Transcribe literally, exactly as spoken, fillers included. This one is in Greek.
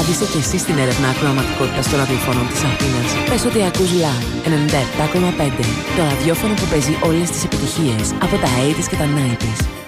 Οδήγησε και εσύ στην έρευνα ακροαματικότητας των ραδιοφώνων της Αθήνας. Πες ότι ακούς Love ενενήντα επτά κόμμα πέντε, το ραδιόφωνο που παίζει όλες τις επιτυχίες από τα ογδόντα και τα ενενήντα.